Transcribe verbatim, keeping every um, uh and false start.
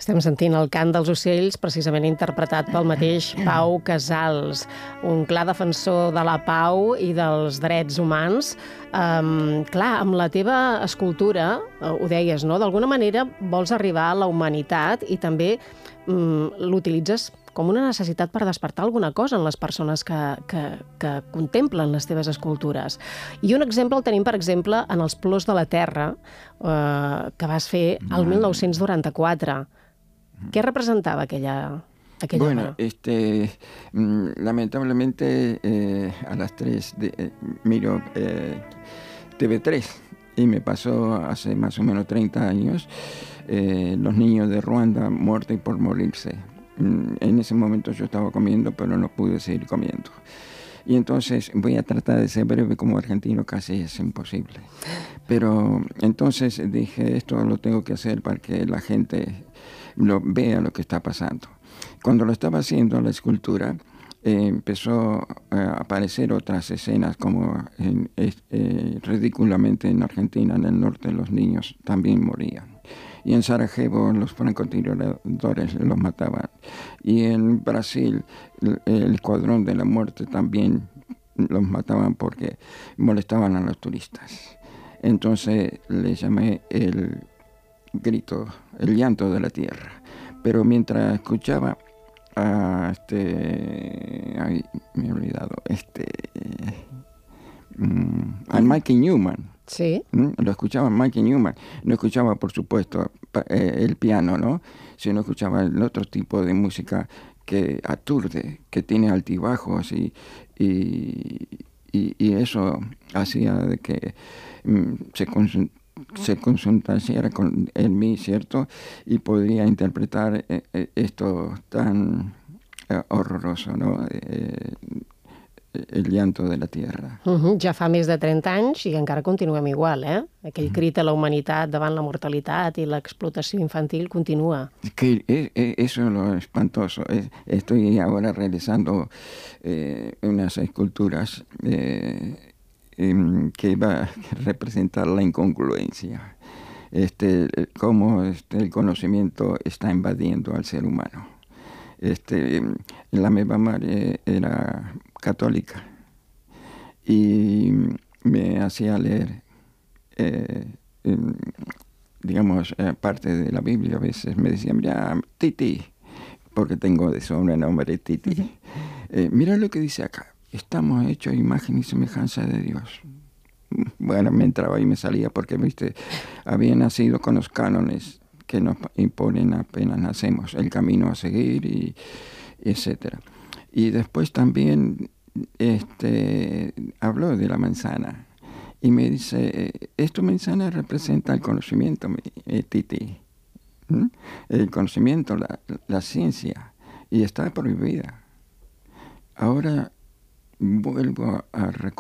Estem sentint el cant dels ocells, precisament interpretat pel mateix Pau Casals, un clar defensor de la pau i dels drets humans. Um, clar, amb la teva escultura, uh, ho deies, no? D'alguna manera vols arribar a la humanitat i també um, l'utilitzes com una necessitat per despertar alguna cosa en les persones que, que, que contemplen les teves escultures. I un exemple el tenim, per exemple, en els Plors de la Terra, eh, que vas fer el mil nou-cents noranta-quatre. ¿Qué representaba aquella, aquella Bueno, obra? este, lamentablemente eh, a las tres de, eh, miro eh, T V tres y me pasó hace más o menos treinta años eh, los niños de Ruanda muertos por morirse. En ese momento yo estaba comiendo, pero no pude seguir comiendo. Y entonces voy a tratar de ser breve, como argentino casi es imposible. Pero entonces dije, esto lo tengo que hacer para que la gente lo vea lo que está pasando. Cuando lo estaba haciendo la escultura, eh, empezó a aparecer otras escenas, como en, eh, ridículamente en Argentina, en el norte, los niños también morían. Y en Sarajevo los francotiradores los mataban. Y en Brasil el, el escuadrón de la muerte también los mataban porque molestaban a los turistas. Entonces le llamé el grito, el llanto de la tierra. Pero mientras escuchaba a este... Ay, me he olvidado. Este... Um, a Mikey Newman. Sí. Lo escuchaba Mikey Newman, no escuchaba por supuesto el piano, ¿no? Sino escuchaba el otro tipo de música que aturde, que tiene altibajos y, y, y, y eso hacía de que um, se, consum, se concentrara con, en mí, ¿cierto? Y podría interpretar eh, esto tan eh, horroroso, ¿no? Eh, el llanto de la tierra. Uh-huh. Ja fa més de trenta anys i encara continuem igual, eh? Aquell crit a la humanitat davant la mortalitat i l'explotació infantil continua. Que es, es, eso es lo espantoso. Es, estoy ahora realizando eh, unas esculturas eh, eh, que va a representar la incongruencia. Este, cómo este, el conocimiento está invadiendo al ser humano. Este, la meva mare era católica y me hacía leer, eh, eh, digamos, eh, parte de la Biblia. A veces me decía, mira, Titi, porque tengo de sobrenombre Titi, uh-huh. eh, mira lo que dice acá, estamos hechos a imagen y semejanza de Dios. Bueno, me entraba y me salía porque, viste, había nacido con los cánones que nos imponen apenas nacemos, el camino a seguir, y etcétera. Y después también este, habló de la manzana y me dice, esta manzana representa el conocimiento, eh, Titi, ¿Mm? el conocimiento, la, la ciencia, y está prohibida. Ahora vuelvo a recordar